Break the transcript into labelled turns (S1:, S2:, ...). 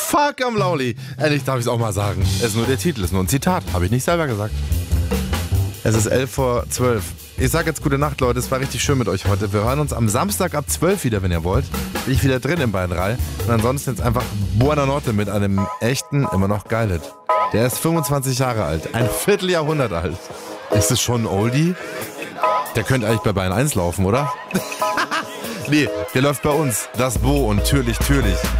S1: Fuck am Lauli. Endlich darf ich es auch mal sagen. Es ist nur der Titel, es ist nur ein Zitat. Habe ich nicht selber gesagt. Es ist 11:12. Ich sage jetzt gute Nacht, Leute. Es war richtig schön mit euch heute. Wir hören uns am Samstag ab 12 wieder, wenn ihr wollt. Bin ich wieder drin im Beinrall. Und ansonsten jetzt einfach Buona Notte mit einem echten, immer noch Geilet. Der ist 25 Jahre alt. Ein Vierteljahrhundert alt. Ist es schon ein Oldie? Der könnte eigentlich bei Bayern 1 laufen, oder? Nee, der läuft bei uns. Das Bo und Türlich.